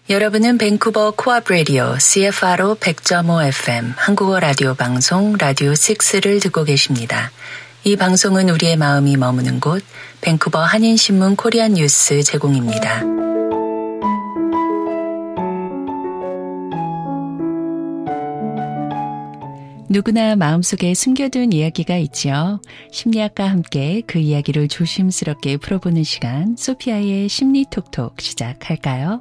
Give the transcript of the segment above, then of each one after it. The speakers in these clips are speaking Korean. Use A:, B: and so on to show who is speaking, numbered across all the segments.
A: 여러분은 밴쿠버 코앞 라디오 CFRO 100.5 FM 한국어 라디오 방송 라디오 6를 듣고 계십니다. 이 방송은 우리의 마음이 머무는 곳 밴쿠버 한인신문 코리안 뉴스 제공입니다. 누구나 마음속에 숨겨둔 이야기가 있지요. 심리학과 함께 그 이야기를 조심스럽게 풀어보는 시간 소피아의 심리톡톡 시작할까요?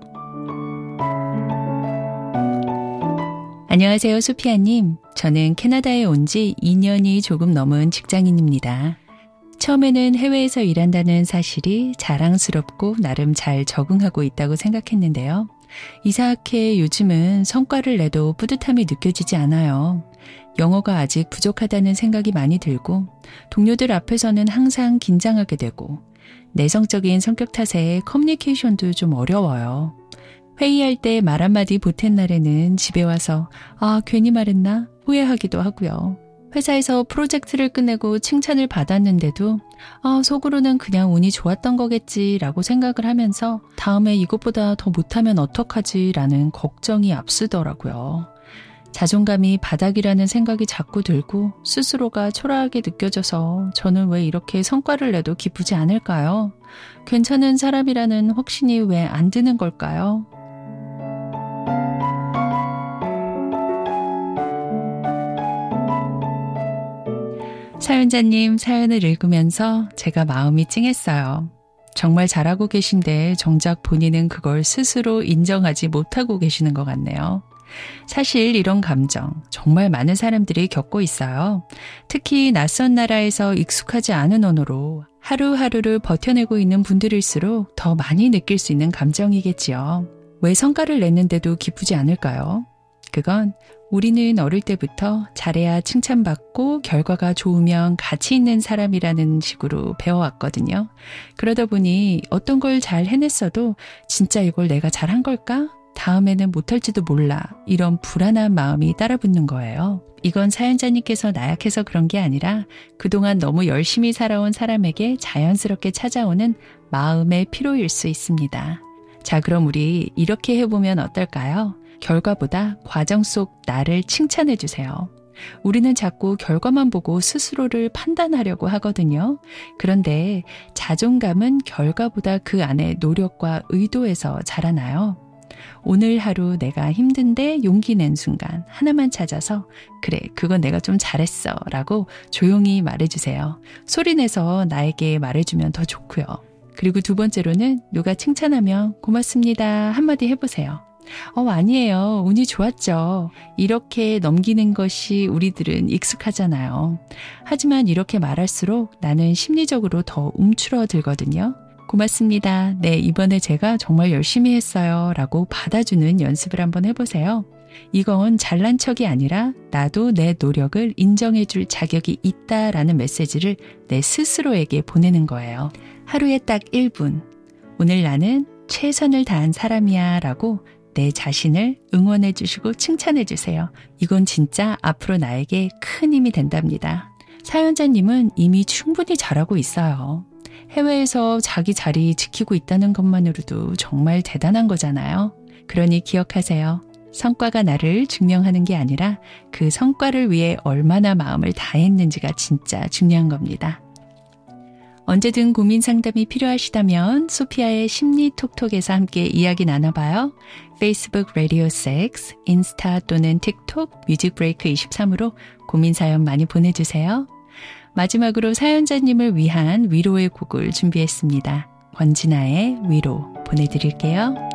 A: 안녕하세요, 소피아님. 저는 캐나다에 온 지 2년이 조금 넘은 직장인입니다. 처음에는 해외에서 일한다는 사실이 자랑스럽고 나름 잘 적응하고 있다고 생각했는데요. 이상하게 요즘은 성과를 내도 뿌듯함이 느껴지지 않아요. 영어가 아직 부족하다는 생각이 많이 들고 동료들 앞에서는 항상 긴장하게 되고 내성적인 성격 탓에 커뮤니케이션도 좀 어려워요. 회의할 때 말 한마디 보탠 날에는 집에 와서 괜히 말했나 후회하기도 하고요. 회사에서 프로젝트를 끝내고 칭찬을 받았는데도 속으로는 그냥 운이 좋았던 거겠지라고 생각을 하면서 다음에 이것보다 더 못하면 어떡하지라는 걱정이 앞서더라고요. 자존감이 바닥이라는 생각이 자꾸 들고 스스로가 초라하게 느껴져서 저는 왜 이렇게 성과를 내도 기쁘지 않을까요? 괜찮은 사람이라는 확신이 왜 안 드는 걸까요? 사연자님 사연을 읽으면서 제가 마음이 찡했어요. 정말 잘하고 계신데 정작 본인은 그걸 스스로 인정하지 못하고 계시는 것 같네요. 사실 이런 감정 정말 많은 사람들이 겪고 있어요. 특히 낯선 나라에서 익숙하지 않은 언어로 하루하루를 버텨내고 있는 분들일수록 더 많이 느낄 수 있는 감정이겠지요. 왜 성과를 냈는데도 기쁘지 않을까요? 그건 우리는 어릴 때부터 잘해야 칭찬받고 결과가 좋으면 가치 있는 사람이라는 식으로 배워왔거든요. 그러다 보니 어떤 걸 잘 해냈어도 진짜 이걸 내가 잘한 걸까? 다음에는 못할지도 몰라. 이런 불안한 마음이 따라붙는 거예요. 이건 사연자님께서 나약해서 그런 게 아니라 그동안 너무 열심히 살아온 사람에게 자연스럽게 찾아오는 마음의 피로일 수 있습니다. 자, 그럼 우리 이렇게 해보면 어떨까요? 결과보다 과정 속 나를 칭찬해 주세요. 우리는 자꾸 결과만 보고 스스로를 판단하려고 하거든요. 그런데 자존감은 결과보다 그 안에 노력과 의도에서 자라나요. 오늘 하루 내가 힘든데 용기 낸 순간 하나만 찾아서 그래, 그건 내가 좀 잘했어 라고 조용히 말해주세요. 소리내서 나에게 말해주면 더 좋고요. 그리고 두 번째로는 누가 칭찬하면 고맙습니다 한마디 해보세요. 아니에요. 운이 좋았죠. 이렇게 넘기는 것이 우리들은 익숙하잖아요. 하지만 이렇게 말할수록 나는 심리적으로 더 움츠러들거든요. 고맙습니다. 네, 이번에 제가 정말 열심히 했어요. 라고 받아주는 연습을 한번 해보세요. 이건 잘난 척이 아니라 나도 내 노력을 인정해줄 자격이 있다라는 메시지를 내 스스로에게 보내는 거예요. 하루에 딱 1분. 오늘 나는 최선을 다한 사람이야 라고 내 자신을 응원해 주시고 칭찬해 주세요. 이건 진짜 앞으로 나에게 큰 힘이 된답니다. 사연자님은 이미 충분히 잘하고 있어요. 해외에서 자기 자리 지키고 있다는 것만으로도 정말 대단한 거잖아요. 그러니 기억하세요. 성과가 나를 증명하는 게 아니라 그 성과를 위해 얼마나 마음을 다했는지가 진짜 중요한 겁니다. 언제든 고민 상담이 필요하시다면 소피아의 심리톡톡에서 함께 이야기 나눠봐요. 페이스북 라디오 6, 인스타 또는 틱톡 뮤직브레이크 23으로 고민 사연 많이 보내주세요. 마지막으로 사연자님을 위한 위로의 곡을 준비했습니다. 권진아의 위로 보내드릴게요.